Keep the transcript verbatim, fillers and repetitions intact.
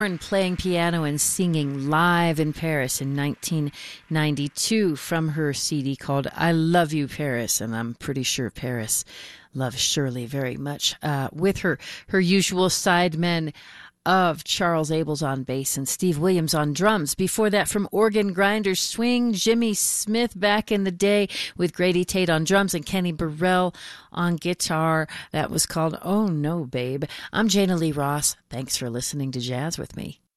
playing piano and singing live in Paris in nineteen ninety-two from her C D called I Love You, Paris. And I'm pretty sure Paris loves Shirley very much. Uh, with her, her usual sidemen of Charles Abels on bass and Steve Williams on drums. Before that, from Organ Grinder Swing, Jimmy Smith back in the day with Grady Tate on drums and Kenny Burrell on guitar. That was called Oh No, Babe. I'm Jana Lee Ross. Thanks for listening to Jazz with me.